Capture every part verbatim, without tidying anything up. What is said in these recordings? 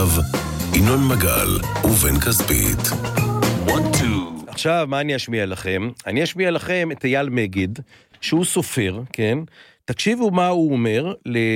עכשיו, ינון מגל ובן כספית. עכשיו, מה אני אשמיע לכם? אני אשמיע לכם את אייל מגיד, שהוא סופר, כן? תקשיבו מה הוא אומר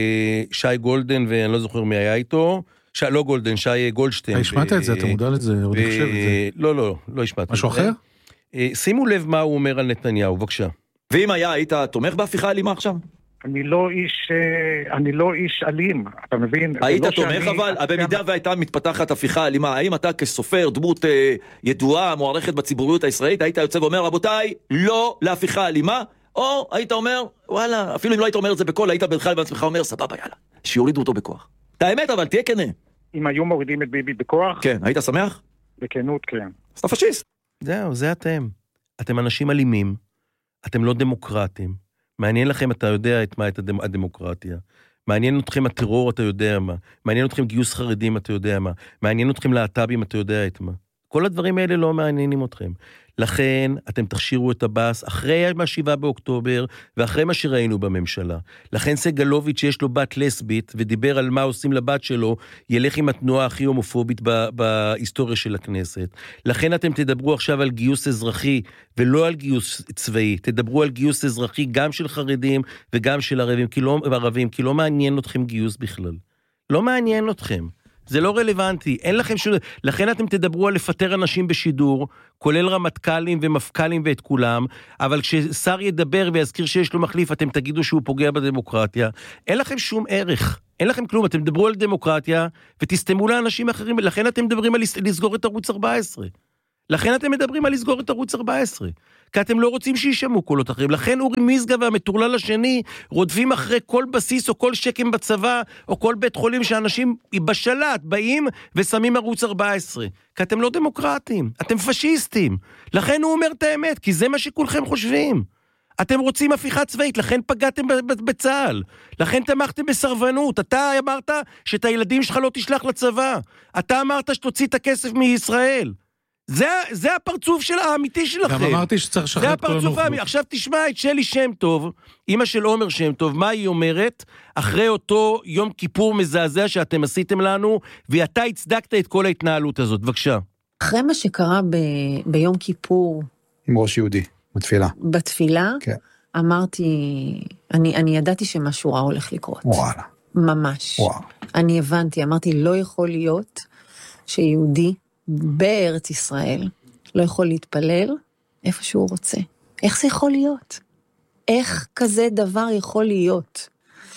לשי גולדן, ואני לא זוכר מי היה איתו, ש... לא גולדן, שי גולדשטיין. אתה השמעת את זה, אתה מודע לזה, עוד חושב את זה. לא, לא, לא השמעתי. משהו אחר? שימו לב מה הוא אומר על נתניהו, בבקשה. ואם היה, היית תומך בהפיכה אלימה עכשיו? אני לא איש, אני לא איש אלים, אתה מבין? היית תומך אבל, במידה והייתה מתפתחת הפיכה אלימה, האם אתה כסופר, דמות ידועה, מוערכת בציבוריות הישראלית, היית יוצא ואומר, רבותיי, לא להפיכה אלימה, או היית אומר, וואלה, אפילו אם לא היית אומר את זה בקול, היית בכלל בעצמך אומר, סבבה, יאללה, שיורידו אותו בכוח. את האמת, אבל תהיה כנה. אם היו מורידים את ביבי בכוח? כן, היית שמח? בכנות, כן. אז אתה פשיסט. זהו, זה אתם. אתם אנשים אלימים, אתם לא דמוקרטים. מעניין לכם, אתה יודע את מה, את הדמ... הדמוקרטיה. מעניין אתכם הטרור, אתה יודע מה. מעניין אתכם גיוס חרדים, אתה יודע מה. מעניין אתכם להט"בים, אתה יודע את מה. כל הדברים האלה לא מעניינים אתכם. לכן, אתם תכשירו את הבאס אחרי השבעה באוקטובר, ואחרי מה שראינו בממשלה. לכן סגלוביץ' שיש לו בת לסבית, ודיבר על מה עושים לבת שלו, ילך עם התנועה הכי הומופובית ב- בהיסטוריה של הכנסת. לכן אתם תדברו עכשיו על גיוס אזרחי, ולא על גיוס צבאי. תדברו על גיוס אזרחי גם של חרדים, וגם של ערבים, כי לא, ערבים, כי לא מעניין אתכם גיוס בכלל. לא מעניין אתכם. זה לא רלוונטי, אין לכם שום... לכן אתם תדברו על לפטר אנשים בשידור, כולל רמטכ"לים ומפכ"לים ואת כולם, אבל כששר ידבר ויזכיר שיש לו מחליף, אתם תגידו שהוא פוגע בדמוקרטיה. אין לכם שום ערך, אין לכם כלום, אתם תדברו על דמוקרטיה, ותסתמו לאנשים אחרים, לכן אתם מדברים על לסגור את ערוץ ארבע עשרה. לכן אתם מדברים על לסגור את ערוץ ארבע עשרה. כי אתם לא רוצים שישמעו קולות אחרים. לכן אורי מיזגה והמטורלל השני רודפים אחרי כל בסיס או כל שקם בצבא או כל בית חולים שאנשים בשלט באים ושמים ערוץ ארבע עשרה. כי אתם לא דמוקרטים, אתם פשיסטים. לכן הוא אומר את האמת, כי זה מה שכולכם חושבים. אתם רוצים הפיכה צבאית, לכן פגעתם בצה"ל. לכן תמכתם בסרבנות. אתה אמרת שאת הילדים שלך לא תשלח לצבא. אתה אמרת שתוציא את הכסף מישראל. זה, זה הפרצוף של האמיתי שלכם. גם אמרתי שצריך לשחרר את כל הנוחות. עכשיו תשמע את שלי שם טוב, אמא של עומר שם טוב, מה היא אומרת אחרי אותו יום כיפור מזעזע שאתם עשיתם לנו, ואתה הצדקת את כל ההתנהלות הזאת. בבקשה. אחרי מה שקרה ב, ביום כיפור... עם ראש יהודי, בתפילה. בתפילה? כן. אמרתי, אני, אני ידעתי שמשהו רע הולך לקרות. וואלה. ממש. וואו. אני הבנתי, אמרתי, לא יכול להיות שיהודי בארץ ישראל לא יכול להתפלל איפה שהוא רוצה. איך זה יכול להיות? איך כזה דבר יכול להיות?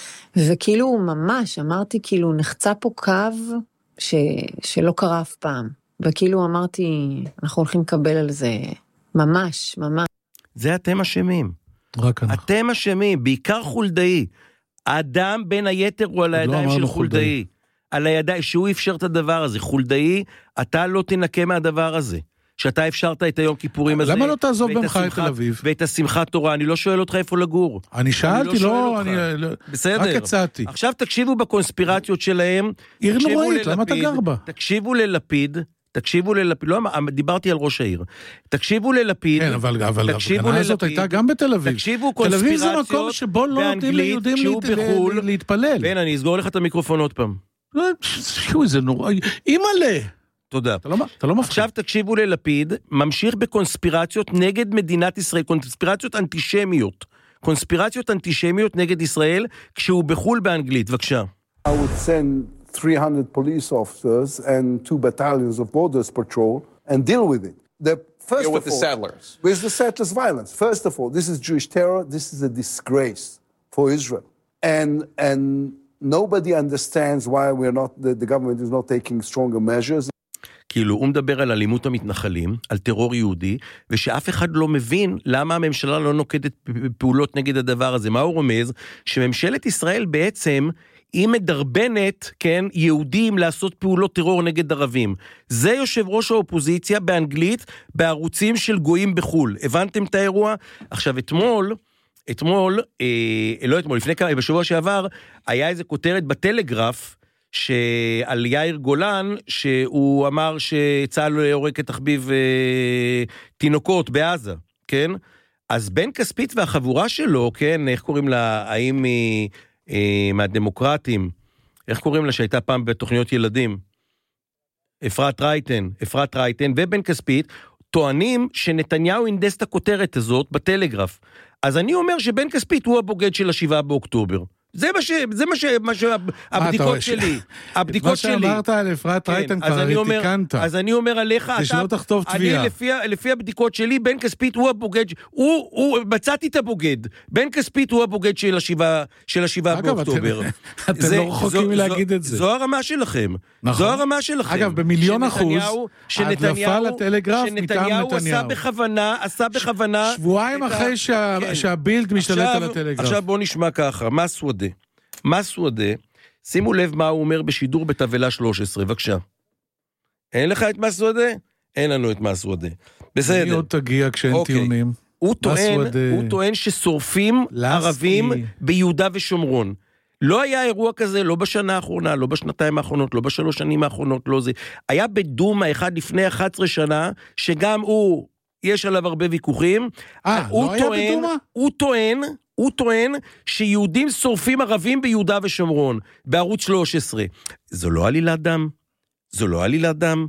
וכאילו ממש, אמרתי, כאילו נחצה פה קו ש... שלא קרה אף פעם. וכאילו אמרתי, אנחנו הולכים לקבל על זה ממש, ממש. זה אתם אשמים. רק אנחנו. אתם אשמים, בעיקר חולדאי. האדם בין היתר הוא על הידיים של חולדאי. על הידיים, שהוא אפשר את הדבר הזה. חולדאי, אתה לא תנקה מהדבר הזה. שאתה אפשרת את היום כיפורים הזה. למה לא תעזוב במחאה את תל אביב? ואת השמחת תורה, אני לא שואל אותך איפה לגור. אני שאלתי, לא, אני... בסדר. רק הצעתי. עכשיו תקשיבו בקונספירציות שלהם. עיר נוראית, למה אתה גר בה? תקשיבו ללפיד, תקשיבו ללפיד, לא, דיברתי על ראש העיר. תקשיבו ללפיד. כן, אבל ההפגנה הזאת הייתה גם בתל אביב. תקשיבו קונספירציות. תל אביב זה מקום שבו לא נותנים ליהודים להתפלל. בן, אני אסגור לך את המיקרופון עוד פעם. שו, זה נורא, אימא'לה. תודה. אתה לא, אתה לא מפחיד. עכשיו תקשיבו ללפיד, ממשיך בקונספירציות נגד מדינת ישראל, קונספירציות אנטישמיות. קונספירציות אנטישמיות נגד ישראל, כשהוא בחול באנגלית. בבקשה. I would send three hundred police officers and two battalions of borders patrol and deal with it. The first Deal with of the all, settlers. With the settlers' violence. First of all, this is Jewish terror. This is a disgrace for Israel. And and nobody understands why we're not, the, the government is not taking stronger measures. כאילו, הוא מדבר על אלימות המתנחלים, על טרור יהודי, ושאף אחד לא מבין למה הממשלה לא נוקטת פעולות נגד הדבר הזה. מה הוא רומז? שממשלת ישראל בעצם היא מדרבנת, כן, יהודים לעשות פעולות טרור נגד ערבים. זה יושב ראש האופוזיציה באנגלית, בערוצים של גויים בחול. הבנתם את האירוע? עכשיו, אתמול, אתמול, אה, לא אתמול, לפני כמה, בשבוע שעבר, היה איזה כותרת בטלגרף, שעל יאיר גולן, שהוא אמר שצה"ל יורק את תחביב אה, תינוקות בעזה, כן? אז בן כספית והחבורה שלו, כן, איך קוראים לה, האם אה, אה, מהדמוקרטים, איך קוראים לה שהייתה פעם בתוכניות ילדים? אפרת רייטן, אפרת רייטן ובן כספית, טוענים שנתניהו אינדס את הכותרת הזאת בטלגרף. אז אני אומר שבן כספית הוא הבוגד של השבעה באוקטובר. זה מה ש... זה מה ש... מה ש... הבדיקות שלי. הבדיקות שלי. מה שאמרת על אפרת רייטן כבר תיקנת. אז אני אומר עליך, זה שלא תכתוב תביעה. אני לפי הבדיקות שלי, בן כספית הוא הבוגד, הוא, מצאתי את הבוגד. בן כספית הוא הבוגד של השבעה באוקטובר. אתם לא רחוקים מלהגיד את זה. זו הרמה שלכם. זו הרמה שלכם. אגב, במיליון אחוז, הדלפה לטלגרף מטעם נתניהו. שנתניהו עשה בכוונה, עשה בכוונה. שבועיים אחרי שהבילד משתלט על הטלגרף. עכשיו בוא נשמע ככה, מסוודה. מסוודה, שימו לב מה הוא אומר בשידור בתבלה שלוש עשרה, בבקשה. אין לך את מסוודה? אין לנו את מסוודה. בסדר. אני עוד תגיע כשאין אוקיי. טיעונים. הוא טוען, הוא טוען ששורפים ערבים ביהודה ושומרון. לא היה אירוע כזה, לא בשנה האחרונה, לא בשנתיים האחרונות, לא בשלוש שנים האחרונות, לא זה. היה בדומה אחד לפני אחת עשרה שנה, שגם הוא, יש עליו הרבה ויכוחים. אה, לא היה בדומה? הוא טוען, הוא טוען שיהודים שורפים ערבים ביהודה ושומרון, בערוץ שלוש עשרה. זו לא עלילת דם. זו לא עלילת דם.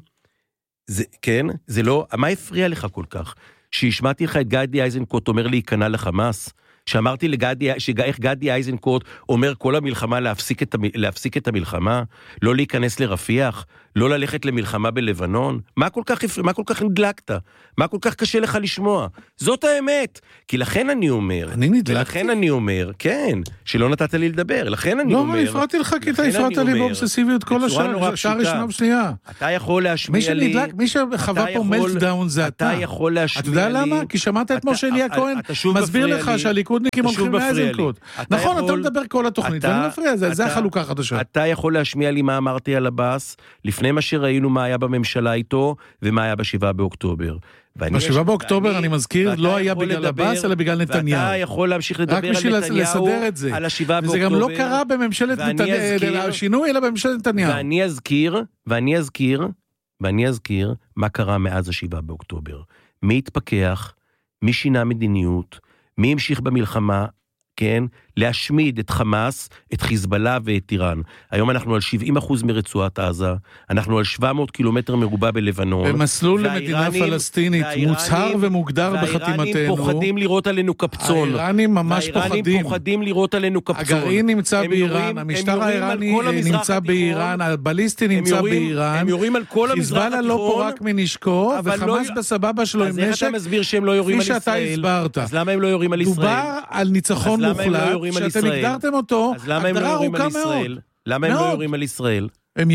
זה, כן? זה לא, מה הפריע לך כל כך? שהשמעתי לך את גדי איזנקוט אומר להיכנע לחמאס? שאמרתי לגדי, איך גדי איזנקוט אומר כל המלחמה להפסיק את, להפסיק את המלחמה, לא להיכנס לרפיח, לא ללכת למלחמה בלבנון? מה כל כך, מה כל כך נדלקת? מה כל כך קשה לך לשמוע? זאת האמת. כי לכן אני אומר, אני נדלקתי? לכן אני אומר, כן, שלא נתת לי לדבר, לכן אני לא, אומר. לא, הפרעתי לך, כי אתה הפרעת לי באובססיביות כל השעה, שעה ראשונה בשנייה. אתה יכול להשמיע לי. מי שחווה פה מלטדאון זה אתה. אתה יכול להשמיע לי. אתה יודע למה? כי שמעת את משה אליה כהן, מסביר לך שהליכודניקים הולכים מאיזנקוט. נכון, אתה מדבר כל התוכנית, ואני מפריע, זה החלוקה החדשה. אתה יכול להשמיע לי מה אמרתי על הבאס, לפני מה שראינו מה היה בממשלה איתו, ומה היה בשבעה באוקטובר. בשבעה באוקטובר, אני מזכיר, לא היה בגלל הבאס, אלא בגלל נתניהו. ואתה יכול להמשיך לדבר על נתניהו, על השבעה באוקטובר. וזה גם לא קרה בממשלת נתניהו, השינוי, אלא בממשלת נתניהו. ואני אזכיר, ואני אזכיר, ואני אזכיר, מה קרה מאז השבעה באוקטובר. מי התפכח, מי שינה מדיניות, מי המשיך במלחמה, כן, להשמיד את חמאס, את חיזבאללה ואת איראן. היום אנחנו על שבעים אחוז מרצועת עזה, אנחנו על שבע מאות קילומטר מרובע בלבנון. במסלול למדינה פלסטינית, מוצהר ומוגדר בחתימתנו. והאיראנים פוחדים לראות עלינו קפצון. האיראנים ממש פוחדים. והאיראנים פוחדים לראות עלינו קפצון. הגרעין נמצא באיראן, המשטר האיראני נמצא באיראן, הבליסטי נמצא באיראן. הם יורים על כל המזרח התיכון. חיזבאללה לא פורק מנשקו, וחמאס בסבבה שלו עם נשק. כפי שאתה הסברת. אז למה הם לא יורים על ישראל? דובר על ניצחון מוחלט, שאתם הגדרתם אותו, אז למה הם לא יורים על ישראל? למה הם לא יורים על ישראל?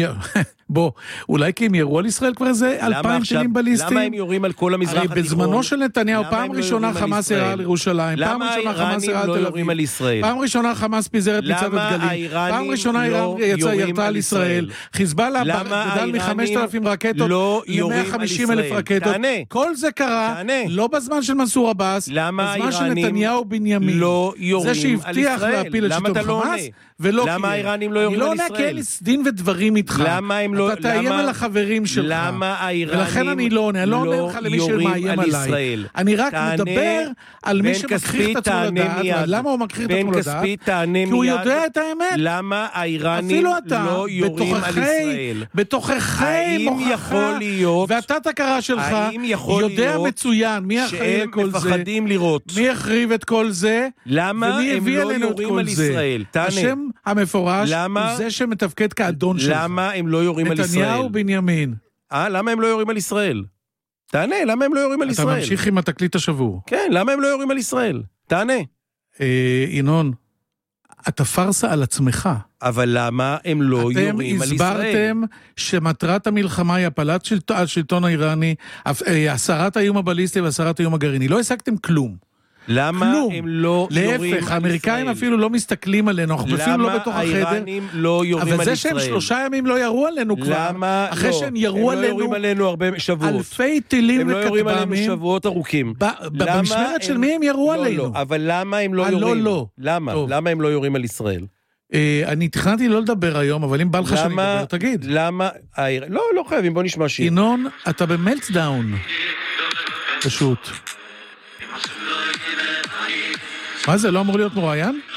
בוא, אולי כי הם ירו על ישראל כבר איזה אלפיים טילים בליסטיים? למה הם יורים על כל המזרח התיכון? הרי בזמנו של נתניהו, פעם ראשונה חמאס ירה על ירושלים, פעם ראשונה חמאס ירה על תל אביב, פעם ראשונה חמאס פיזר את מצעד הדגלים, פעם ראשונה איראן ירתה על ישראל, חיזבאללה גדל מ-חמשת אלפים רקטות ל-מאה וחמישים אלף רקטות, כל זה קרה לא בזמן של מנסור עבאס, בזמן של נתניהו בנימין, זה שהבטיח להפיל את שלטון חמאס, ולא קיים. למה האיראנים לא יורים על ישראל? אני לא עונה כאלה דין ודברים איתך. למה הם לא... אתה תאיים על החברים שלך. למה האיראנים ולכן אני לא עונה, אני לא עונה לך למי שמאיים עליי. אני רק מדבר על מי שמכריך את עצמו לדעת. למה הוא מכריך את עצמו לדעת? כי הוא יודע את האמת. למה האיראנים לא יורים על ישראל? בתוככי מוכחה, ואתה תקרה שלך, יודע מצוין מי אחראי לכל זה, מי החריב את כל זה, ומי הביא אלינו את כל זה. השם המפורש הוא זה שמתפקד כאדון שלך. למה הם לא יורים על ישראל? נתניהו בנימין. אה, למה הם לא יורים על ישראל? תענה, למה הם לא יורים על ישראל? אתה ממשיך עם התקליט השבור. כן, למה הם לא יורים על ישראל? תענה. ינון, אתה פרסה על עצמך. אבל למה הם לא יורים על ישראל? אתם הסברתם שמטרת המלחמה היא הפלת השלטון האיראני, הסרת האיום הבליסטי והסרת האיום הגרעיני. לא השגתם כלום. למה כלום. הם לא יורים על ישראל? להפך, האמריקאים אפילו לא מסתכלים עלינו, אנחנו אפילו לא בתוך החדר. למה האיראנים לא יורים על ישראל? אבל זה שהם שלושה ימים לא ירו עלינו כבר, למה אחרי לא? שהם ירו הם עלינו, לא יורים עלינו הרבה שבועות. אלפי טילים הם לא יורים עלינו וכטב"מים. שבועות ארוכים. במשמרת של מי הם ירו לא, עלינו? לא, אבל למה הם לא אה, יורים? לא, לא. למה? טוב. למה הם לא יורים על ישראל? אני תכננתי לא לדבר היום, אבל אם בא לך שאני אדבר, תגיד. למה? לא, לא חייבים, בוא נשמע שיר. ינון, אתה במלטדאון. פשוט. מה זה, לא אמור להיות מרואיין?